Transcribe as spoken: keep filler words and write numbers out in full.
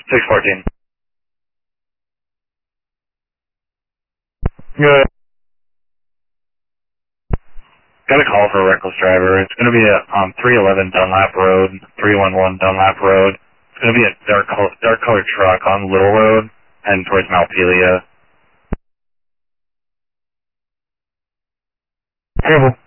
six fourteen. Good. Got a call for a reckless driver. It's going to be at um, three eleven Dunlap Road, three one one Dunlap Road. It's going to be a dark, col- dark colored truck on Little Road and towards Malpelia. Terrible.